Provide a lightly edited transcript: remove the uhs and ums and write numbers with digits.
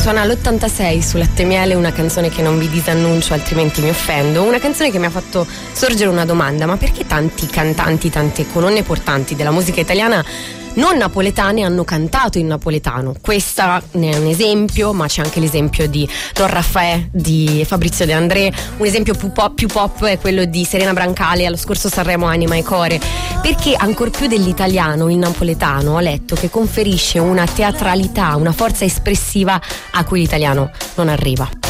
suona all'86 su Latte Miele, una canzone che non vi disannuncio altrimenti mi offendo, una canzone che mi ha fatto sorgere una domanda: ma perché tanti cantanti, tante colonne portanti della musica italiana non napoletane hanno cantato in napoletano? Questa ne è un esempio, ma c'è anche l'esempio di Don Raffaè, di Fabrizio De André. Un esempio più pop è quello di Serena Brancale allo scorso Sanremo Anima e Core, perché ancor più dell'italiano il napoletano, ho letto, che conferisce una teatralità, una forza espressiva a cui l'italiano non arriva.